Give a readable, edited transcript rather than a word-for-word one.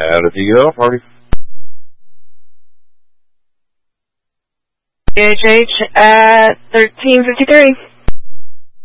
And if you go, party. HH at 1353.